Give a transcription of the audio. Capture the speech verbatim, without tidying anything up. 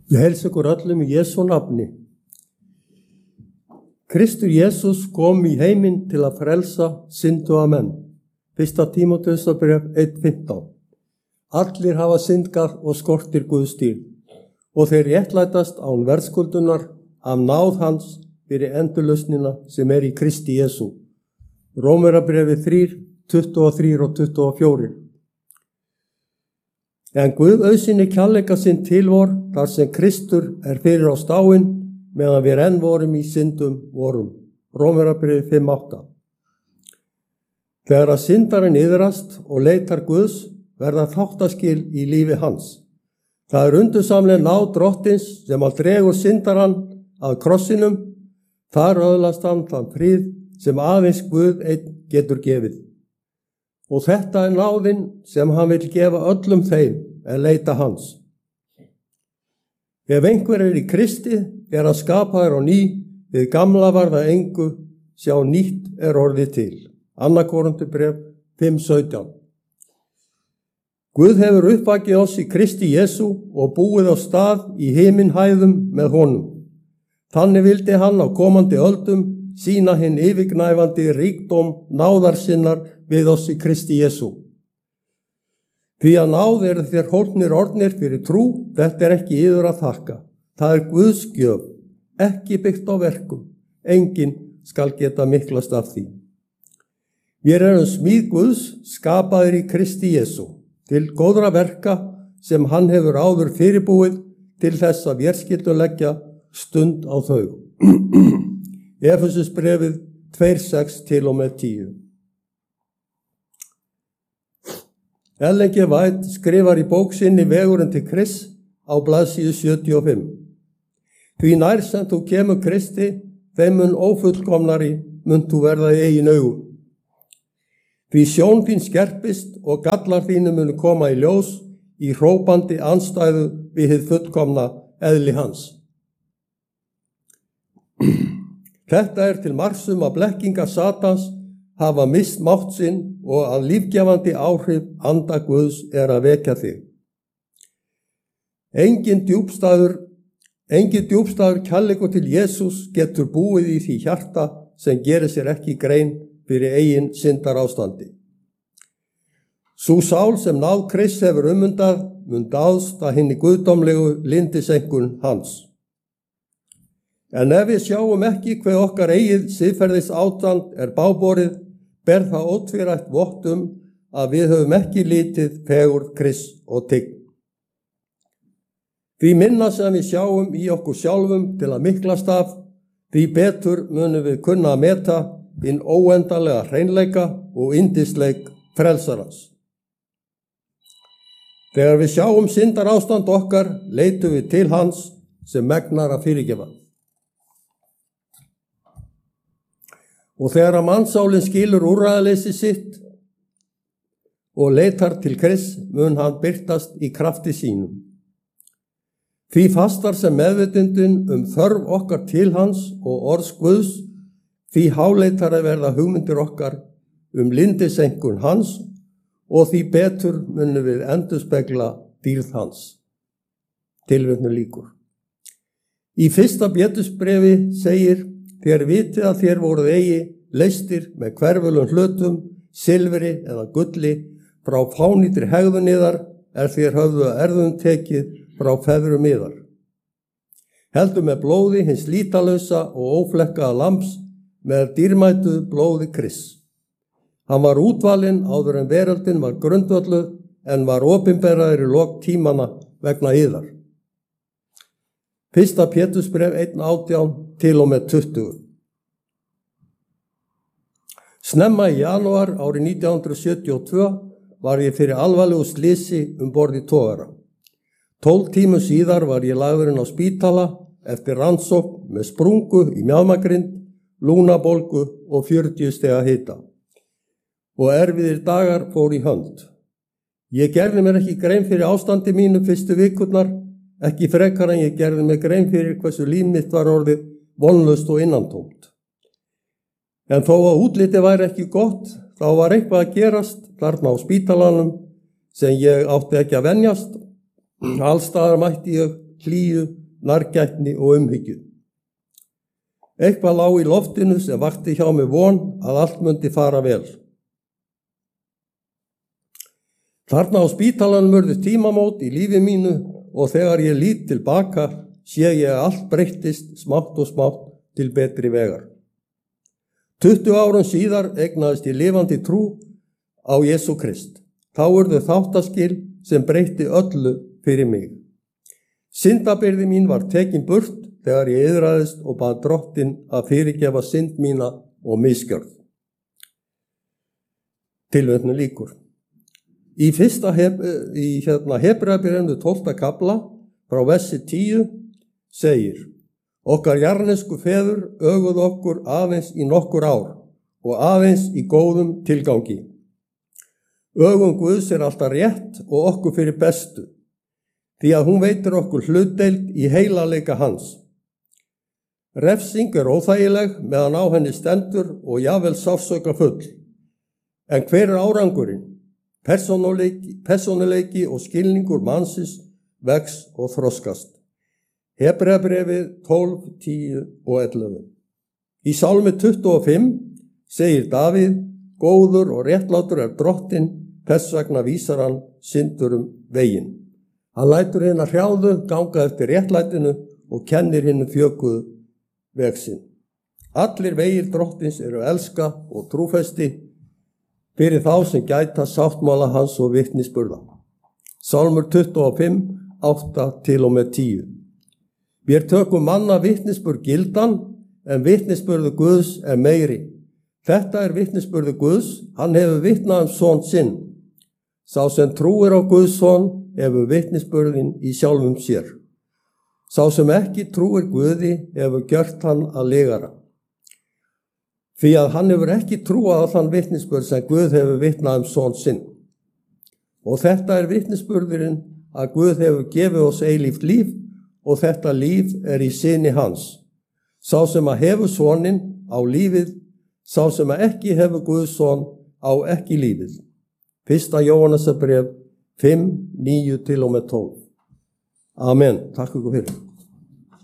Ég heilsa ykkur öllum í Jesú nafni. Kristur Jesús kom í heiminn til að frelsa synduga menn. Fyrsta Tímóteusarbréf eitt fimmtán. Allir hafa syndgað og skortir Guðs dýrð, og þeir réttlætast án verðskuldunar af náð hans fyrir endurlausnina sem er í Kristi Jesú. Rómverjabréfið þrjú, tuttugu og þrjú og tuttugu og fjögur. En Guð auðsýnir kærleika sinn til vor, þar sem Kristur er fyrir á stáin, meðan við enn vorum í syndum vorum. Rómverjabréfið fimm átta. Þegar að syndarinn iðrast og leitar Guðs, verða þáttaskil í lífi hans. Það er undursamleg náð drottins sem að dregur syndarann að krossinum. Þar öðlast hann þann frið sem aðeins Guð einn getur gefið. Og þetta er náðin sem hann vil gefa öllum þeim er leita hans. Ef einhver er í Kristi, er að skapa þér á ný, við gamla var það engu, sjá nýtt er orðið til. Annað Korinthubréf fimm sautján. Guð hefur uppvakið oss í Kristi Jesú og búið á stað í himinhæðum með honum. Þannig vildi hann á komandi öldum sýna hinn yfirgnæfandi ríkdóm náðar sinnar við oss í Kristi Jesú. Því að náð eru þér hólpnir orðnir fyrir trú, þetta er ekki yður að þakka. Það er Guðs gjöf, ekki byggt á verkum. Enginn skal geta miklast af því. Við erum smíð Guðs, skapaðir í Kristi Jesú, til góðra verka sem hann hefur áður fyrirbúið til þess að vér skyldum leggja stund á þau. Efesusbréfið tvö sex til og með tíu. Ellen G. White skrifar í bók sinni Vegurinn til Krists á blaðsíðu sjötíu og fimm. Því nær sem þú kemur Kristi, þeim mun ófullkomnari mun þú verða í eigin augum. Því sjón þín skerpist og gallar þínu munu koma í ljós í hrópandi andstæðu við hið fullkomna eðli hans. Þetta er til marks um að blekkingar Satans hafa mist mátt sinn og að lífgjafandi áhrif anda Guðs er að vekja þig. Engin djúpstæður, engin djúpstæður kærleikur til Jesús getur búið í því hjarta sem gerir sér ekki grein fyrir eigin syndarástandi. Sú sál sem náð Krists hefur umundað mun dáðst að hinni guðdómlegu lindisenkun hans. En ef við sjáum ekki hve okkar eigið siðferðis ástand er báborið, ber það ótvírætt vott um að við höfum ekki litið fegurð Krists og tign. Því minna sem við sjáum í okkur sjálfum til að miklast af, því betur munum við kunna að meta hinn óendanlega hreinleika og yndisleik frelsarans. Þegar við sjáum syndarástand okkar, leitum við til hans sem megnar að fyrirgefa. Og þegar að mannsálinn skilur úrræðaleysi sitt og leitar til Krists, mun hann birtast í krafti sínum. Því fastar sem meðvitundin um þörf okkar til hans og orðs Guðs, því háleitar að verða hugmyndir okkar um lindisenkun hans og því betur munum við endurspegla dýrð hans. Tilvitnun lýkur. Í fyrsta Pétursbréfi segir: Þér vitið að þér voruð eigi leystir með hverfulum hlutum, silfri eða gulli, frá fánýtri hegðun yðar er þér höfðu að erðum tekið frá feðrum yðar. Heldur með blóði hins lítalausa og óflekkaða lambs með dýrmætu blóði Krists. Hann var útvalinn áður en veröldin var grundvölluð en var opinberaður í lok tímana vegna yðar. Fyrsta Pétursbréf einn átján til og með tuttugu. Snemma í janúar árið nítján hundruð sjötíu og tvö var ég fyrir alvarlegu slysi um borð í togara. Tólf tímum síðar var ég lagðurinn á spítala eftir rannsókn með sprungu í mjaðmagrind, lungnabólgu og fjörutíu stiga hita. Og erfiðir dagar fór í hönd. Ég gerði mér ekki grein fyrir ástandi mínu fyrstu vikurnar, ekki frekar en ég gerði mig grein fyrir hversu líf mitt var orðið vonlaust og innantómt. En þó að útliti væri ekki gott, þá var eitthvað að gerast þarna á spítalanum sem ég átti ekki að venjast. Allstaðar mætti ég hlýju, nærgætni og umhyggju. Eitthvað lá í loftinu sem vakti hjá mig von að allt mundi fara vel. Þarna á spítalanum urðu tímamót í lífi mínu og þegar ég lít tilbaka sé ég að allt breyttist smátt og smátt til betri vegar. tuttugu árum síðar eignaðist ég lifandi trú á Jesú Krist. Þá urðu þáttaskil sem breytti öllu fyrir mig. Syndabyrði mín var tekin burt þegar ég iðraðist og bað Drottinn að fyrirgefa synd mína og misgjörð. Tilvitnun lýkur. Í fyrsta heb, í hérna Hebreabréfinu tólfta kafla frá versi tíu segir: Okkar jarðnesku feður öguðu okkur aðeins í nokkur ár og aðeins í góðum tilgangi. Ögun Guðs er alltaf rétt og okkur fyrir bestu, því að hún veitir okkur hlutdeild í heilagleika hans. Refsing er óþægileg meðan á henni stendur og jafnvel sársauka full. En hver er árangurinn? Persónuleiki, persónuleiki og skilningur mannsins vex og þroskast. Hebreabréfið tólf, tíu og ellefu. Í Sálmi tuttugu og fimm segir Davíð: Góður og réttlátur er Drottinn, þess vegna vísar hann syndurum veginn. Hann lætur hina hrjáðu ganga eftir réttlætinu og kennir hinu þjökuðu veg sinn. Allir vegir Drottins eru elska og trúfesti fyrir þá sem gæta sáttmála hans og vitnisburða. Sálmur tuttugu og fimm, átta til og með tíu. Vér tökum manna vitnisburð gildan, en vitnisburðu Guðs er meiri. Þetta er vitnisburðu Guðs, hann hefur vitnað um son sinn. Sá sem trúir á Guðs son hefur vitnisburðin í sjálfum sér. Sá sem ekki trúir Guði hefur gjört hann að legara. Því að hann hefur ekki trúað á þann vitnisburð sem Guð hefur vitnað um son sinn. Og þetta er vitnisburðurinn að Guð hefur gefið oss eilíft líf og þetta líf er í syni hans. Sá sem að hefur soninn á lífið, sá sem að ekki hefur Guðs son á ekki lífið. Fyrsta Jóhannesarbréf fimm, níu til og með tólf. Amen. Takk ykkur fyrir.